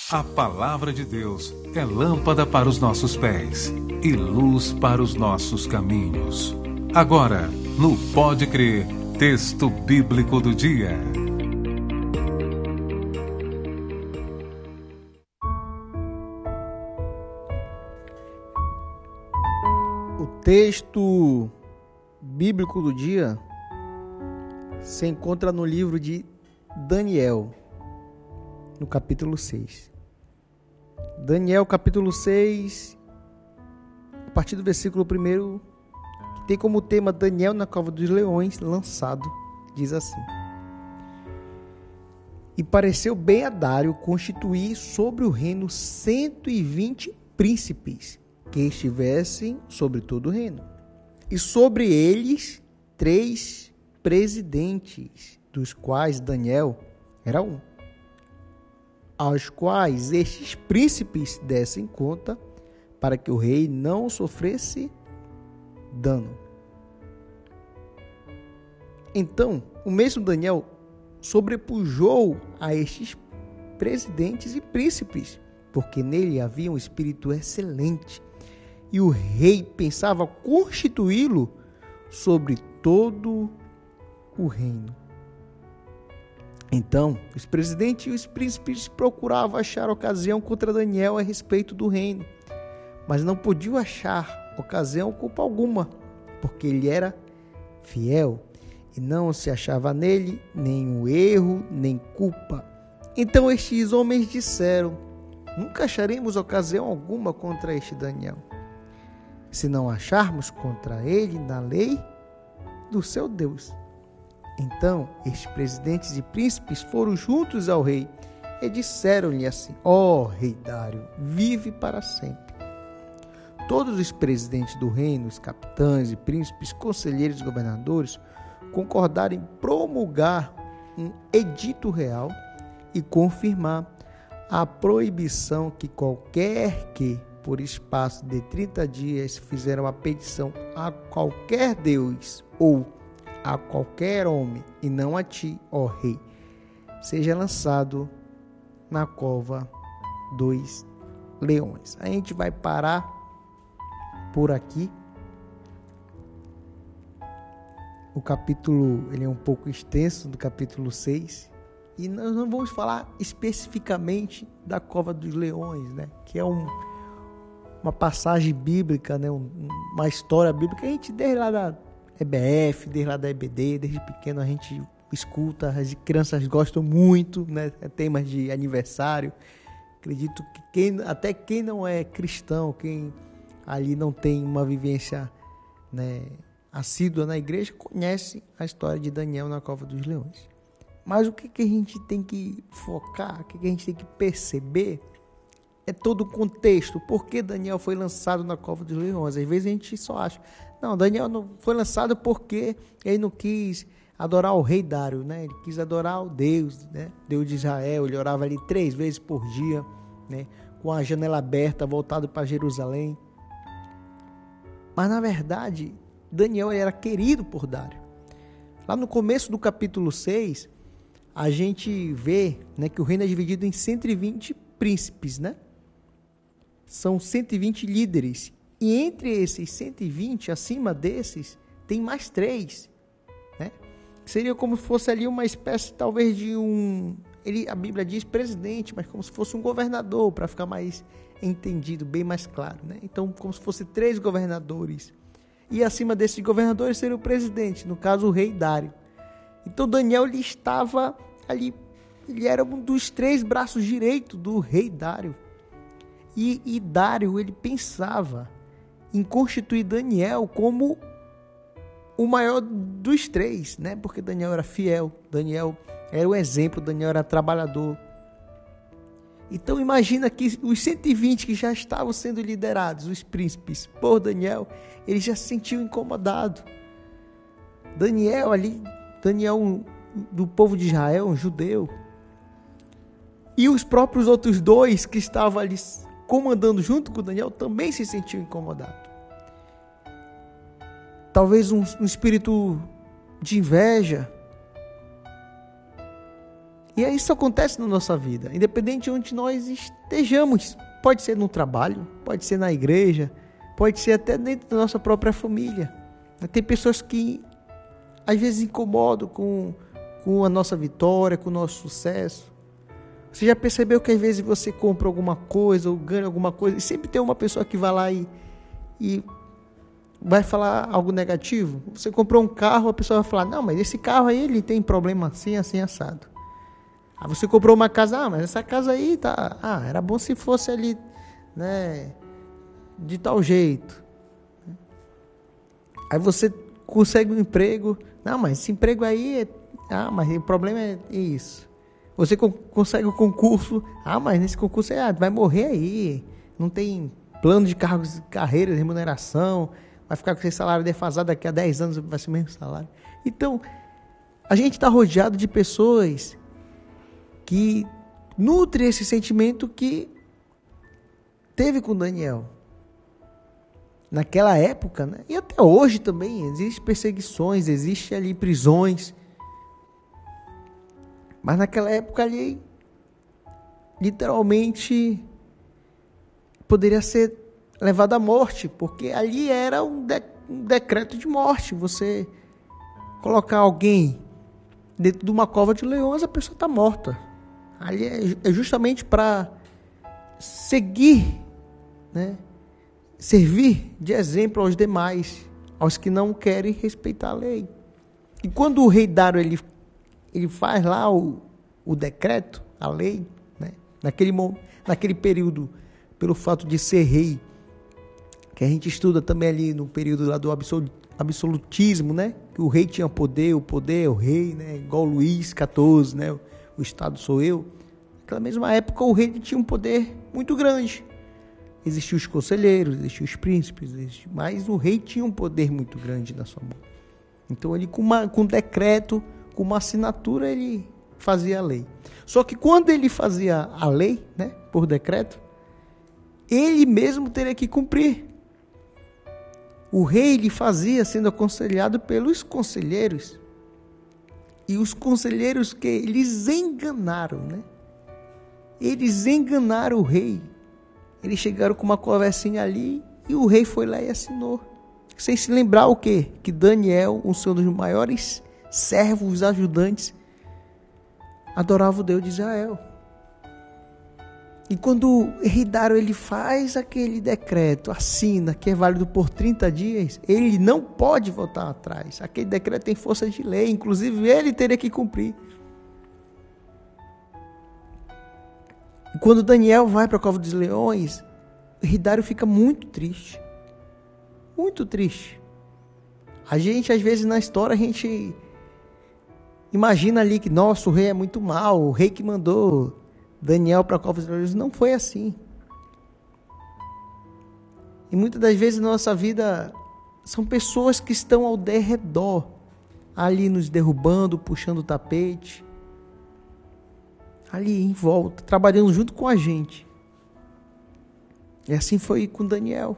A palavra de Deus é lâmpada para os nossos pés e luz para os nossos caminhos. Agora, no Pode Crer, texto bíblico do dia. O texto bíblico do dia se encontra no livro de Daniel, no capítulo 6. Daniel, capítulo 6, a partir do versículo 1, que tem como tema Daniel na cova dos leões, lançado, diz assim: E pareceu bem a Dário constituir sobre o reino 120 príncipes, que estivessem sobre todo o reino, e sobre eles 3 presidentes, dos quais Daniel era um, aos quais estes príncipes dessem conta, para que o rei não sofresse dano. Então, o mesmo Daniel sobrepujou a estes presidentes e príncipes, porque nele havia um espírito excelente, e o rei pensava constituí-lo sobre todo o reino. Então, os presidentes e os príncipes procuravam achar ocasião contra Daniel a respeito do reino, mas não podiam achar ocasião ou culpa alguma, porque ele era fiel e não se achava nele nenhum erro nem culpa. Então estes homens disseram: Nunca acharemos ocasião alguma contra este Daniel, se não acharmos contra ele na lei do seu Deus. Então, estes presidentes e príncipes foram juntos ao rei e disseram-lhe assim: Ó rei Dário, vive para sempre. Todos os presidentes do reino, os capitães e príncipes, conselheiros e governadores, concordaram em promulgar um edito real e confirmar a proibição que qualquer que, por espaço de 30 dias, fizer uma petição a qualquer deus ou a qualquer homem, e não a ti, ó rei, seja lançado na cova dos leões. A gente vai parar por aqui. O capítulo ele é um pouco extenso, do capítulo 6, e nós não vamos falar especificamente da cova dos leões, né? Que é uma passagem bíblica, né? Uma história bíblica. A gente, desde lá da EBF, desde lá da EBD, desde pequeno a gente escuta, as crianças gostam muito, né? Temas de aniversário. Acredito que até quem não é cristão, quem ali não tem uma vivência, né, assídua na igreja, conhece a história de Daniel na cova dos leões. Mas o que a gente tem que focar, o que a gente tem que perceber é todo o contexto. Por que Daniel foi lançado na cova dos leões? Às vezes a gente só acha: não, Daniel não foi lançado porque ele não quis adorar o rei Dário, né? Ele quis adorar o Deus, né? Deus de Israel. Ele orava ali 3 vezes por dia, né? Com a janela aberta, voltado para Jerusalém. Mas na verdade, Daniel era querido por Dário. Lá no começo do capítulo 6, a gente vê, né, que o reino é dividido em 120 príncipes, né? São 120 líderes. E entre esses 120, acima desses, tem mais 3, né? Seria como se fosse ali uma espécie, talvez, de a Bíblia diz presidente, mas como se fosse um governador, para ficar mais entendido, bem mais claro, né? Então, como se fosse 3 governadores. E acima desses governadores seria o presidente, no caso o rei Dário. Então Daniel ele estava ali, ele era um dos 3 braços direitos do rei Dário. E Dário ele pensava em constituir Daniel como o maior dos 3, né? Porque Daniel era fiel, Daniel era o exemplo, Daniel era trabalhador. Então imagina que os 120 que já estavam sendo liderados, os príncipes, por Daniel, ele já se sentiu incomodado. Daniel do povo de Israel, um judeu. E os próprios outros 2 que estavam ali comandando junto com Daniel também se sentiam incomodados. Talvez um espírito de inveja. E isso acontece na nossa vida, independente de onde nós estejamos. Pode ser no trabalho, pode ser na igreja, pode ser até dentro da nossa própria família. Tem pessoas que às vezes incomodam com a nossa vitória, com o nosso sucesso. Você já percebeu que às vezes você compra alguma coisa ou ganha alguma coisa e sempre tem uma pessoa que vai lá e vai falar algo negativo? Você comprou um carro, a pessoa vai falar, não, mas esse carro aí ele tem problema assim, assim, assado. Aí você comprou uma casa, mas essa casa aí tá, era bom se fosse ali, né, de tal jeito. Aí você consegue um emprego, não, mas esse emprego aí, mas o problema é isso. Você consegue um concurso, mas nesse concurso vai morrer aí, não tem plano de carreira, remuneração, vai ficar com esse salário defasado, daqui a 10 anos vai ser o mesmo salário. Então, a gente está rodeado de pessoas que nutre esse sentimento que teve com Daniel. Naquela época, né? E até hoje também, existem perseguições, existem ali prisões. Mas naquela época ali, literalmente, poderia ser levado à morte, porque ali era um decreto de morte. Você colocar alguém dentro de uma cova de leões, a pessoa está morta. Ali é justamente para seguir, né? Servir de exemplo aos demais, aos que não querem respeitar a lei. E quando o rei Dário ele faz lá o decreto, a lei, né? Naquele período, pelo fato de ser rei, que a gente estuda também ali no período lá do absolutismo, né? Que o rei tinha poder, o poder é o rei, né? Igual Luís XIV, né? O Estado sou eu. Naquela mesma época o rei tinha um poder muito grande. Existiam os conselheiros, existiam os príncipes, mas o rei tinha um poder muito grande na sua mão. Então ele com um decreto, com uma assinatura, ele fazia a lei. Só que quando ele fazia a lei, né, por decreto, ele mesmo teria que cumprir. O rei ele fazia sendo aconselhado pelos conselheiros. E os conselheiros que eles enganaram, né? Eles enganaram o rei. Eles chegaram com uma conversinha ali e o rei foi lá e assinou. Sem se lembrar o quê? Que Daniel, um dos maiores servos, ajudantes, adorava o Deus de Israel. E quando o rei Dário ele faz aquele decreto, assina, que é válido por 30 dias, ele não pode voltar atrás. Aquele decreto tem força de lei, inclusive ele teria que cumprir. E quando Daniel vai para a cova dos leões, o rei Dário fica muito triste. Muito triste. A gente, às vezes, na história, a gente imagina ali que, nossa, o rei é muito mau, o rei que mandou Daniel para a cova dos leões. Não foi assim. E muitas das vezes na nossa vida, são pessoas que estão ao derredor, ali nos derrubando, puxando o tapete, ali em volta, trabalhando junto com a gente. E assim foi com Daniel.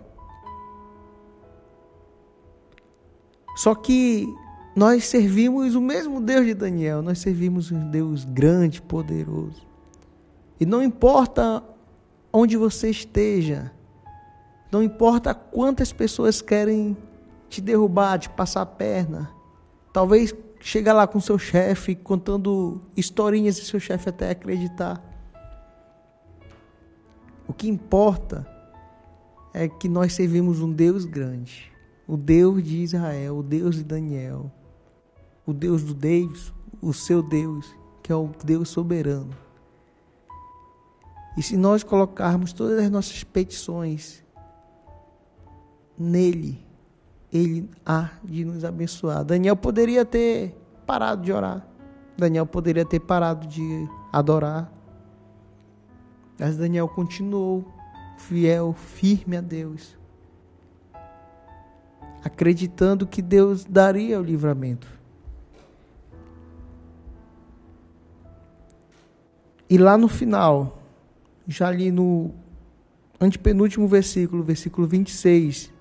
Só que nós servimos o mesmo Deus de Daniel, nós servimos um Deus grande, poderoso. E não importa onde você esteja, não importa quantas pessoas querem te derrubar, te passar a perna, talvez chega lá com seu chefe, contando historinhas e seu chefe até acreditar. O que importa é que nós servimos um Deus grande. O Deus de Israel, o Deus de Daniel. O Deus do Deus, o seu Deus, que é o Deus soberano. E se nós colocarmos todas as nossas petições nele, ele há de nos abençoar. Daniel poderia ter parado de orar. Daniel poderia ter parado de adorar. Mas Daniel continuou fiel, firme a Deus, acreditando que Deus daria o livramento. E lá no final, já ali no antepenúltimo versículo, versículo 26,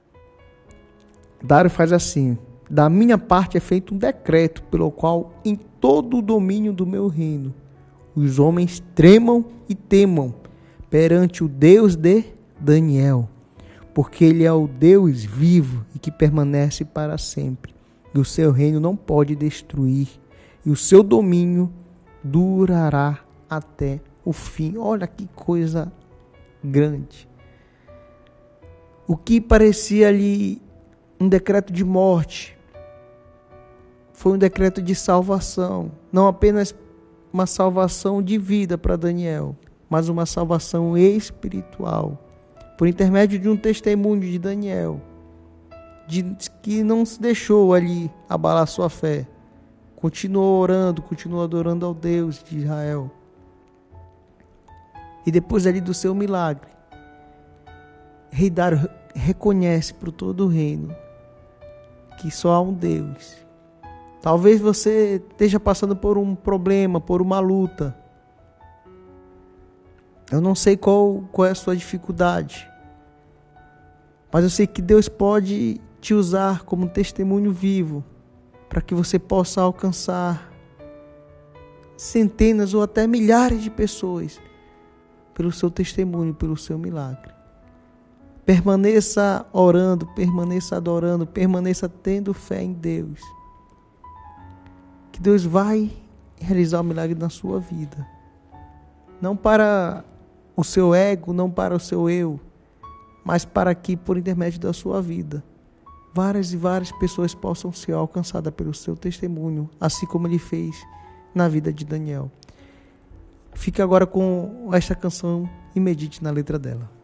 Dário faz assim: da minha parte é feito um decreto pelo qual em todo o domínio do meu reino. Os homens tremam e temam perante o Deus de Daniel, porque ele é o Deus vivo e que permanece para sempre. E o seu reino não pode destruir, e o seu domínio durará até o fim. Olha que coisa grande. O que parecia ali um decreto de morte foi um decreto de salvação. Não apenas uma salvação de vida para Daniel, mas uma salvação espiritual. Por intermédio de um testemunho de Daniel, que não se deixou ali abalar sua fé. Continuou orando, continuou adorando ao Deus de Israel. E depois ali do seu milagre, Rei Dário reconhece para todo o reino que só há um Deus. Talvez você esteja passando por um problema, por uma luta. Eu não sei qual é a sua dificuldade, mas eu sei que Deus pode te usar como testemunho vivo para que você possa alcançar centenas ou até milhares de pessoas pelo seu testemunho, pelo seu milagre. Permaneça orando, permaneça adorando, permaneça tendo fé em Deus. Que Deus vai realizar o milagre na sua vida. Não para o seu ego, não para o seu eu, mas para que, por intermédio da sua vida, várias e várias pessoas possam ser alcançadas pelo seu testemunho, assim como ele fez na vida de Daniel. Fique agora com esta canção e medite na letra dela.